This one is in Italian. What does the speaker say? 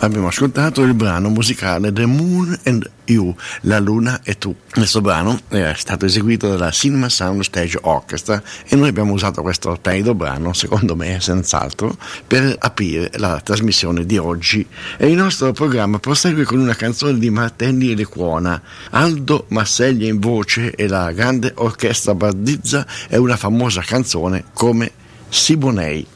Abbiamo ascoltato il brano musicale The Moon and You, La Luna e Tu. Questo brano è stato eseguito dalla Cinema Sound Stage Orchestra e noi abbiamo usato questo splendido brano, secondo me senz'altro, per aprire la trasmissione di oggi. E il nostro programma prosegue con una canzone di Martelli e Lecuona. Aldo Marseglia in voce e la grande orchestra Bardizza è una famosa canzone come Siboney.